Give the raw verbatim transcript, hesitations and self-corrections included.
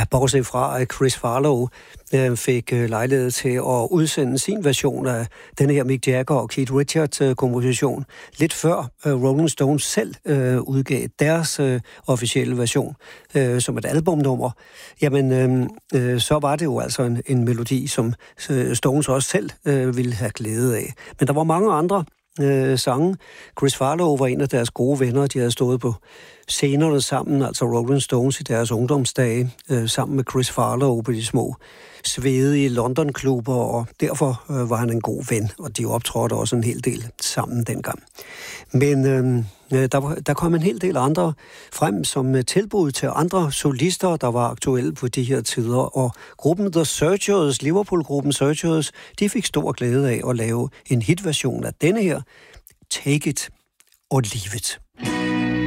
Bortset fra, at Chris Farlowe øh, fik øh, lejlighed til at udsende sin version af den her Mick Jagger og Keith Richards øh, komposition, lidt før øh, Rolling Stones selv øh, udgav deres øh, officielle version øh, som et albumnummer, jamen øh, øh, så var det jo altså en, en melodi, som øh, Stones også selv øh, ville have glæde af. Men der var mange andre øh, sange. Chris Farlowe var en af deres gode venner, de havde stået på scenerne sammen, altså Rolling Stones i deres ungdomsdage, øh, sammen med Chris Farlowe på de små svedige London-klubber, og derfor øh, var han en god ven, og de optrådte også en hel del sammen dengang. Men øh, der, var, der kom en hel del andre frem som tilbud til andre solister, der var aktuelle på de her tider, og gruppen The Searchers, Liverpool-gruppen Searchers, de fik stor glæde af at lave en hitversion af denne her, Take It or Leave It.